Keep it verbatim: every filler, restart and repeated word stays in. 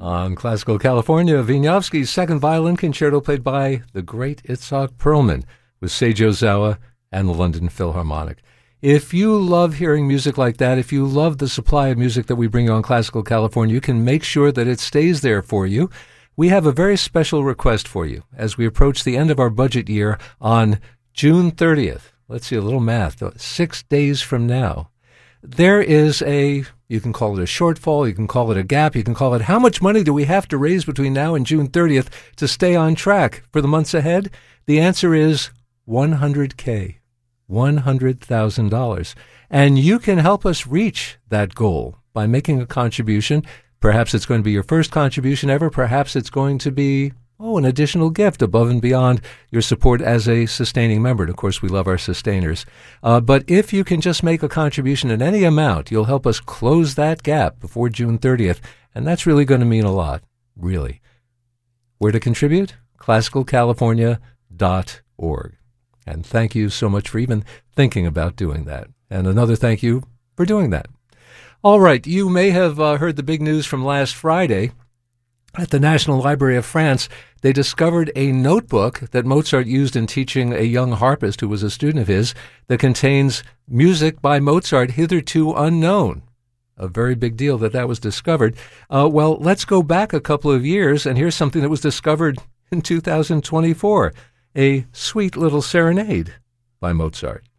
On Classical California, Wieniawski's Second Violin Concerto played by the great Itzhak Perlman with Seiji Ozawa and the London Philharmonic. If you love hearing music like that, if you love the supply of music that we bring on Classical California, you can make sure that it stays there for you. We have a very special request for you as we approach the end of our budget year on June thirtieth. Let's see, a little math, six days from now. There is a, you can call it a shortfall, you can call it a gap, you can call it how much money do we have to raise between now and June thirtieth to stay on track for the months ahead? The answer is one hundred K, one hundred thousand dollars. And you can help us reach that goal by making a contribution. Perhaps it's going to be your first contribution ever. Perhaps it's going to be, oh, an additional gift above and beyond your support as a sustaining member. And of course, we love our sustainers. Uh, but if you can just make a contribution in any amount, you'll help us close that gap before June thirtieth. And that's really going to mean a lot, really. Where to contribute? classical california dot org. And thank you so much for even thinking about doing that. And another thank you for doing that. All right, you may have uh, heard the big news from last Friday. At the National Library of France, they discovered a notebook that Mozart used in teaching a young harpist who was a student of his that contains music by Mozart hitherto unknown. A very big deal that that was discovered. Uh, well, let's go back a couple of years, and here's something that was discovered in two thousand twenty-four, a sweet little serenade by Mozart.